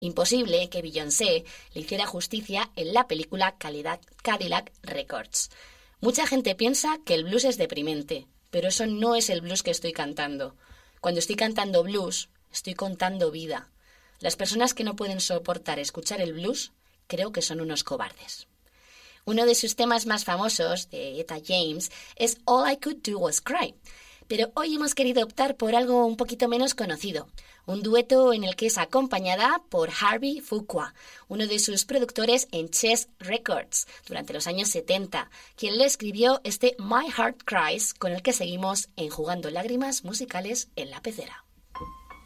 Imposible que Beyoncé le hiciera justicia en la película Cadillac Records. Mucha gente piensa que el blues es deprimente, pero eso no es el blues que estoy cantando. Cuando estoy cantando blues, estoy contando vida. Las personas que no pueden soportar escuchar el blues, creo que son unos cobardes. Uno de sus temas más famosos, de Etta James, es All I Could Do Was Cry. Pero hoy hemos querido optar por algo un poquito menos conocido, un dueto en el que es acompañada por Harvey Fuqua, uno de sus productores en Chess Records durante los años 70, quien le escribió este My Heart Cries, con el que seguimos enjugando lágrimas musicales en la pecera.